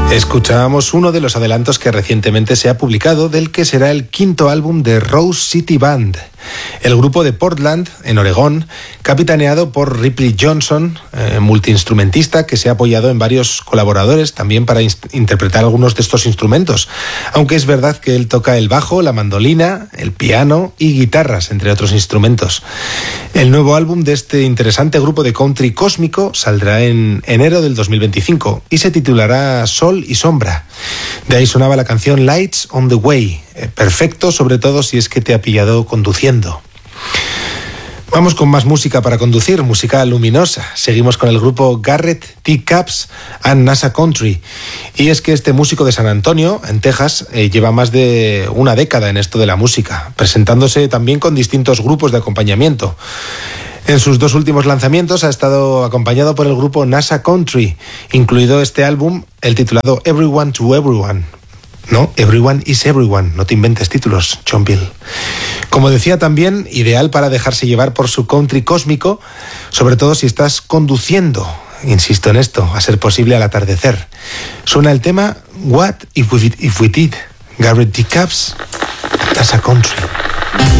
Escuchábamos uno de los adelantos que recientemente se ha publicado del que será el quinto álbum de Rose City Band, el grupo de Portland, en Oregón, capitaneado por Ripley Johnson, multiinstrumentista que se ha apoyado en varios colaboradores también para interpretar algunos de estos instrumentos, aunque es verdad que él toca el bajo, la mandolina, el piano y guitarras, entre otros instrumentos. El nuevo álbum de este interesante grupo de country cósmico saldrá en enero del 2025 y se titulará Sol y Sombra. De ahí sonaba la canción Lights on the Way, perfecto sobre todo si es que te ha pillado conduciendo. Vamos con más música para conducir, música luminosa. Seguimos con el grupo Garrett T. Capps and NASA Country. Y es que este músico de San Antonio, en Texas, lleva más de una década en esto de la música, presentándose también con distintos grupos de acompañamiento. En sus dos últimos lanzamientos ha estado acompañado por el grupo NASA Country, incluido este álbum, el titulado Everyone to Everyone. No, Everyone is Everyone, no te inventes títulos, John Bill. Como decía también, ideal para dejarse llevar por su country cósmico, sobre todo si estás conduciendo, insisto en esto, a ser posible al atardecer. Suena el tema What If We Did, Garrett T. Capps, NASA Country.